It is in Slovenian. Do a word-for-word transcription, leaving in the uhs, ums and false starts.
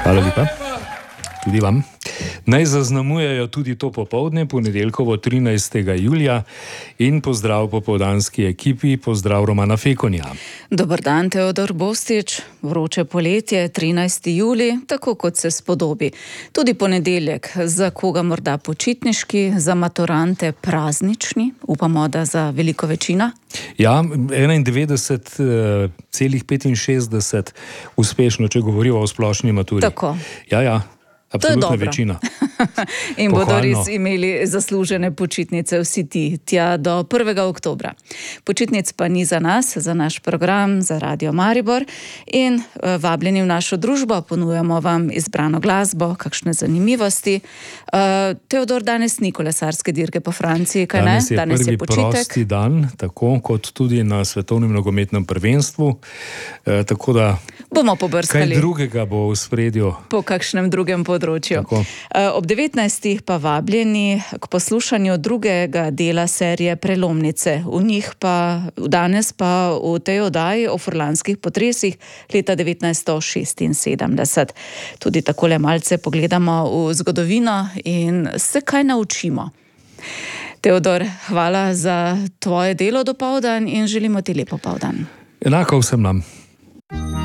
Hvala lepa. Tudi vam. Naj zaznamujejo tudi to popoldne, ponedeljkovo trinajstega julija, in pozdrav popoldanski ekipi, pozdrav Romana Fekonja. Dober dan, Teodor Bostič. Vroče poletje, trinajsti julij, tako kot se spodobi. Tudi ponedeljek, za koga morda počitniški, za maturante praznični, upamo, da za veliko večino. Ja, enaindevetdeset celih petinšestdeset uspešno, če govorijo o splošni maturi. Tako. Ja, ja. Absolutna večina. In bodo res imeli zaslužene počitnice vsi ti, tja do prvega oktobra. Počitnic pa ni za nas, za naš program, za Radio Maribor, in uh, vabljeni v našo družbo, ponujamo vam izbrano glasbo, kakšne zanimivosti. Uh, Teodor, danes ni kolesarske dirke po Franciji, kaj danes ne? Je danes je prvi prosti dan, tako kot tudi na svetovnem nogometnem prvenstvu. Uh, tako da bomo pobrskali. Kaj drugega bo v spredju? Po kakšnem drugem področju. Ob devetnajstih pa vabljeni k poslušanju drugega dela serije Prelomnice. V njih pa danes pa v tej oddaji o furlanskih potresih leta devetnajststo šestinsedemdeset. Tudi takole malce pogledamo v zgodovino in se kaj naučimo. Teodor, hvala za tvoje delo dopoldan in želimo ti lep popoldan. Enako vsem nam.